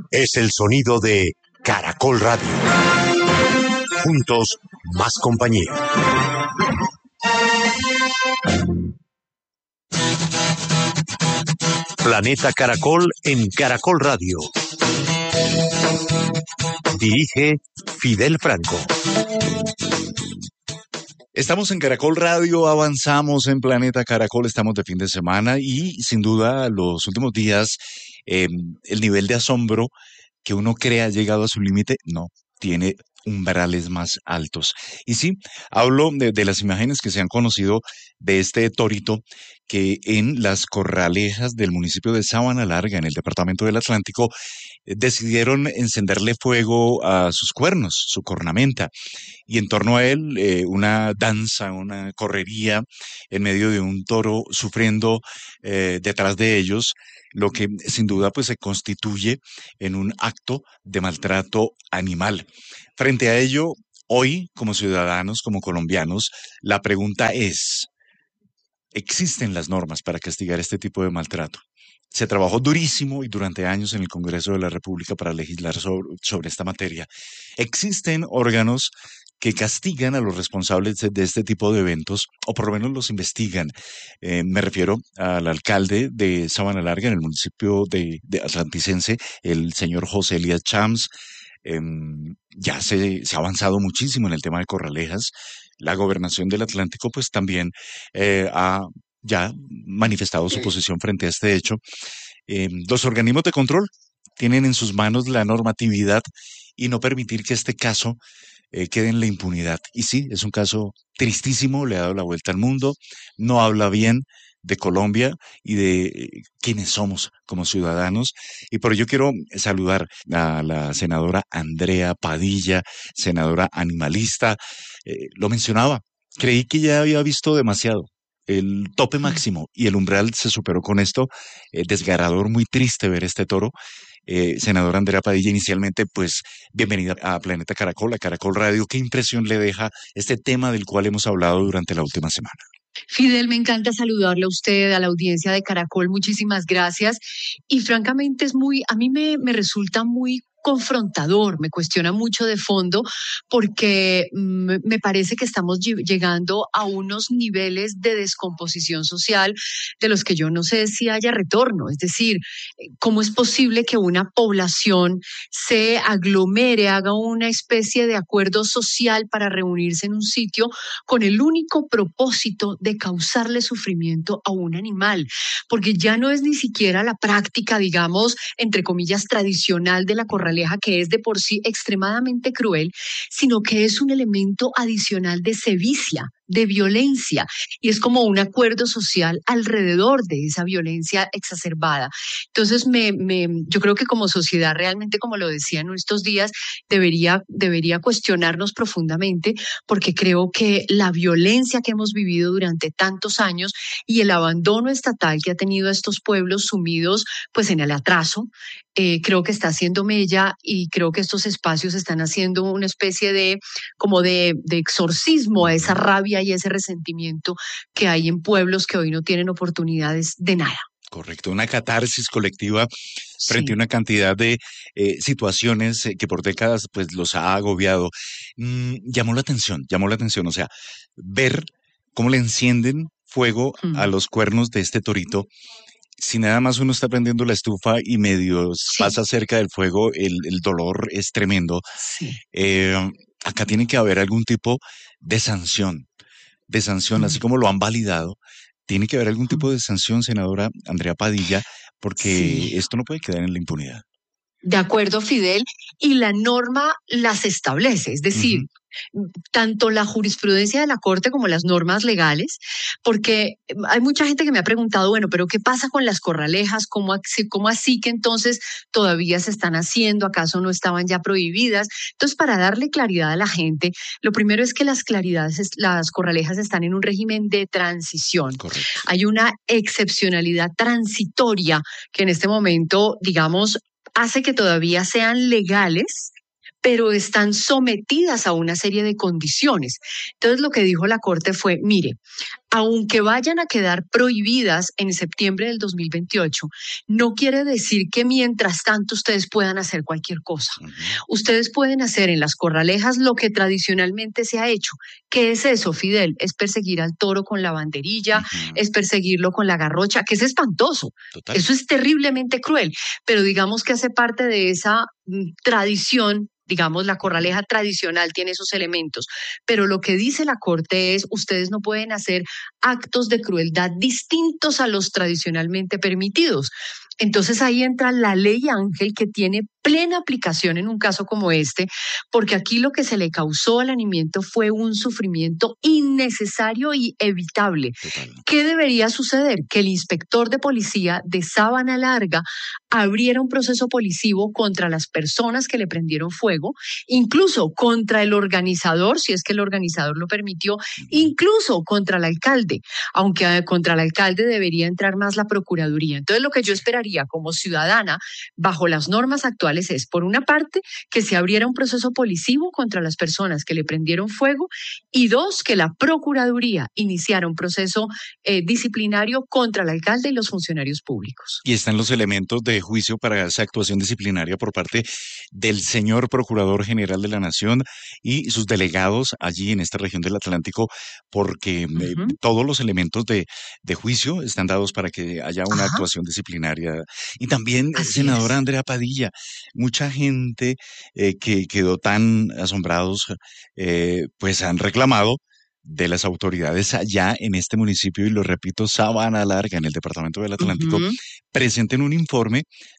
Es el sonido de Caracol Radio. Juntos, más compañía. Planeta Caracol en Caracol Radio. Dirige Fidel Franco. Estamos en Caracol Radio, avanzamos en Planeta Caracol, estamos de fin de semana y sin duda los últimos días el nivel de asombro que uno cree ha llegado a su límite, no, tiene umbrales más altos. Y sí, hablo de las imágenes que se han conocido de este torito que en las Corralejas del municipio de Sabana Larga, en el departamento del Atlántico, decidieron encenderle fuego a sus cuernos, su cornamenta, y en torno a él una danza, una correría en medio de un toro sufriendo detrás de ellos, lo que sin duda pues se constituye en un acto de maltrato animal. Frente a ello, hoy como ciudadanos, como colombianos, la pregunta es: ¿existen las normas para castigar este tipo de maltrato? Se trabajó durísimo y durante años en el Congreso de la República para legislar sobre esta materia. ¿Existen órganos que castigan a los responsables de este tipo de eventos, o por lo menos los investigan? Me refiero al alcalde de Sabana Larga, en el municipio de Atlanticense, el señor José Elías Chams. Ya se ha avanzado muchísimo en el tema de Corralejas. La gobernación del Atlántico pues también ha ya manifestado su posición frente a este hecho. Los organismos de control tienen en sus manos la normatividad y no permitir que este caso quede en la impunidad. Y sí, es un caso tristísimo, le ha dado la vuelta al mundo, no habla bien de Colombia y de quiénes somos como ciudadanos. Y por ello quiero saludar a la senadora Andrea Padilla, senadora animalista. Lo mencionaba, creí que ya había visto demasiado. El tope máximo y el umbral se superó con esto. Desgarrador, muy triste ver este toro. Senadora Andrea Padilla, inicialmente, pues, bienvenida a Planeta Caracol, a Caracol Radio. ¿Qué impresión le deja este tema del cual hemos hablado durante la última semana? Fidel, me encanta saludarle a usted, a la audiencia de Caracol, muchísimas gracias. Y francamente a mí me resulta muy confrontador, me cuestiona mucho de fondo porque me parece que estamos llegando a unos niveles de descomposición social de los que yo no sé si haya retorno. Es decir, ¿cómo es posible que una población se aglomere, haga una especie de acuerdo social para reunirse en un sitio con el único propósito de causarle sufrimiento a un animal? Porque ya no es ni siquiera la práctica, digamos, entre comillas, tradicional de la corraleja, que es de por sí extremadamente cruel, sino que es un elemento adicional de sevicia, de violencia, y es como un acuerdo social alrededor de esa violencia exacerbada. Entonces, yo creo que como sociedad realmente, como lo decía en estos días, debería cuestionarnos profundamente, porque creo que la violencia que hemos vivido durante tantos años y el abandono estatal que ha tenido a estos pueblos sumidos pues en el atraso, creo que está haciendo mella, y creo que estos espacios están haciendo una especie de exorcismo a esa rabia y ese resentimiento que hay en pueblos que hoy no tienen oportunidades de nada. Correcto, una catarsis colectiva frente a una cantidad de situaciones que por décadas pues los ha agobiado. Llamó la atención, o sea, ver cómo le encienden fuego a los cuernos de este torito. Si nada más uno está prendiendo la estufa y medio pasa cerca del fuego, el dolor es tremendo. Sí. Acá tiene que haber algún tipo de sanción, así como lo han validado. Tiene que haber algún tipo de sanción, senadora Andrea Padilla, porque esto no puede quedar en la impunidad. De acuerdo, Fidel, y la norma las establece, es decir, tanto la jurisprudencia de la Corte como las normas legales, porque hay mucha gente que me ha preguntado, bueno, pero ¿qué pasa con las corralejas? ¿Cómo así que entonces todavía se están haciendo? ¿Acaso no estaban ya prohibidas? Entonces, para darle claridad a la gente, lo primero es que las corralejas están en un régimen de transición. Correcto. Hay una excepcionalidad transitoria que en este momento, digamos, hace que todavía sean legales, pero están sometidas a una serie de condiciones. Entonces lo que dijo la Corte fue, mire, aunque vayan a quedar prohibidas en septiembre del 2028, no quiere decir que mientras tanto ustedes puedan hacer cualquier cosa. Ustedes pueden hacer en las corralejas lo que tradicionalmente se ha hecho. ¿Qué es eso, Fidel? Es perseguir al toro con la banderilla, es perseguirlo con la garrocha, que es espantoso. Total. Eso es terriblemente cruel, pero digamos que hace parte de esa tradición. Digamos, la corraleja tradicional tiene esos elementos, pero lo que dice la Corte es, ustedes no pueden hacer actos de crueldad distintos a los tradicionalmente permitidos. Entonces ahí entra la ley Ángel, que tiene plena aplicación en un caso como este, porque aquí lo que se le causó al animento fue un sufrimiento innecesario y evitable. Totalmente. ¿Qué debería suceder? Que el inspector de policía de Sabana Larga abriera un proceso policivo contra las personas que le prendieron fuego, incluso contra el organizador, si es que el organizador lo permitió, incluso contra el alcalde, aunque contra el alcalde debería entrar más la Procuraduría. Entonces lo que yo esperaría como ciudadana, bajo las normas actuales, es, por una parte, que se abriera un proceso policivo contra las personas que le prendieron fuego, y dos, que la Procuraduría iniciara un proceso disciplinario contra el alcalde y los funcionarios públicos. Y están los elementos de juicio para esa actuación disciplinaria por parte del señor Procurador General de la Nación y sus delegados allí en esta región del Atlántico, porque todos los elementos de juicio están dados para que haya una actuación disciplinaria. Y también, senadora Andrea Padilla, mucha gente que quedó tan asombrados, pues han reclamado de las autoridades allá en este municipio, y lo repito, Sabana Larga, en el departamento del Atlántico, presenten un informe